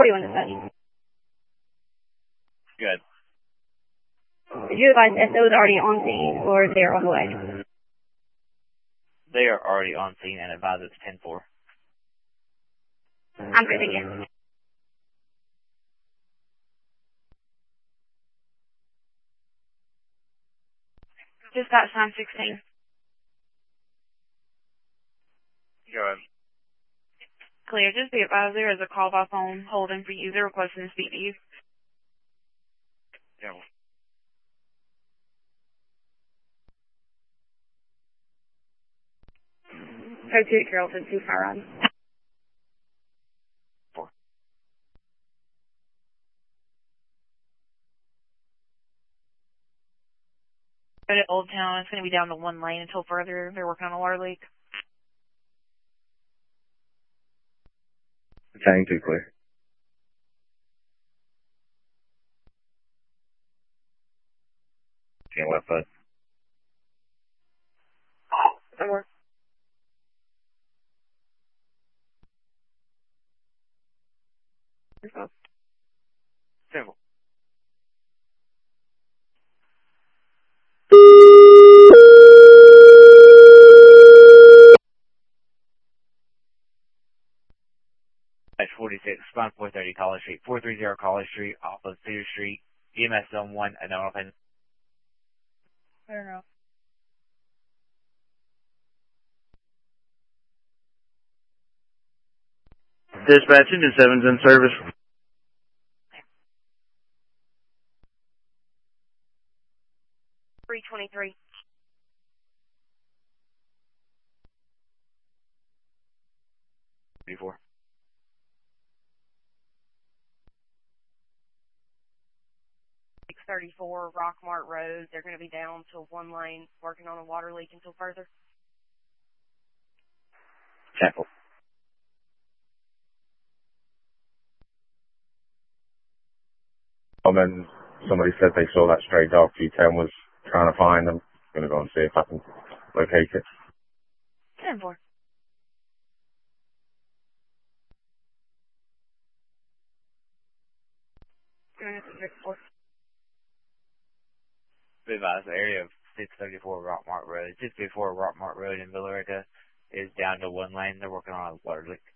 41 dispatch. Good. Did you advise SO is already on scene, or they are on the way? They are already on scene and advise it's 10-4. I'm good, thank you. Dispatch 916. Go ahead. Clear, just be advised there is a call by phone holding for user requesting to speak to you. Yeah. Code 2 Carrollton, 2 Fire Run. 4. Go to Old Town, it's going to be down to 1 lane until further. They're working on a water leak. Tank 2 clear. Yeah, left foot. Somewhere. Simple. At 46, spawn 430 College Street, 430 College Street, off of Cedar Street, EMS Zone 1, and open. I don't know. Dispatch engine 7's in service. .323. Before. 634 Rockmart Road. They're going to be down to 1 lane, working on a water leak until further. Chapel. And then somebody said they saw that stray dog G10 was trying to find them. Gonna go and see if I can locate it. 10-4. Be advised, the area of 634 Rockmart Road, just before Rockmart Road in Villarica is down to 1 lane. They're working on a water leak.